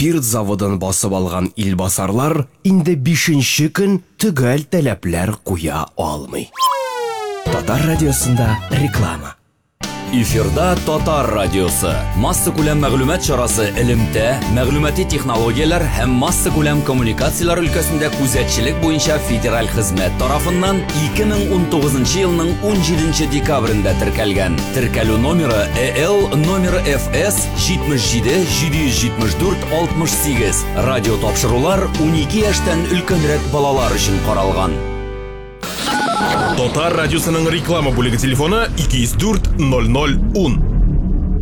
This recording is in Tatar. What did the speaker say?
спирт заводын басып алган илбасарлар инде 5-нче көн төгәл таләпләр куя алмый. Татар радиосында реклама. Эфирда Татар радиосы. Масса күләм мәгълүмат чарасы элемтә, мәгълүмати технологиялар һәм масса күләм коммуникациялар өлкәсендә күзәтчелек буенча федераль хезмәт тарафыннан 2019 елның 17 декабрендә теркәлгән. Теркәлү номеры ЭЛ номеры ФС 77 774 68. Радио тапшырулар 12 яшьтән өлкәнрәк балалар өчен каралган. Татар радиосының реклама бүлеге телефоны 204 00 10.